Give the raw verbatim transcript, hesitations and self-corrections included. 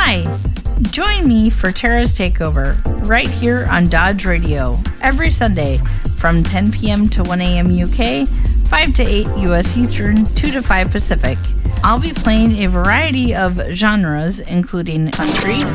Hi! Join me for Tara's Takeover right here on Dodge Radio every Sunday from ten p.m. to one a.m. U K, five to eight U S Eastern, two to five Pacific. I'll be playing a variety of genres including country,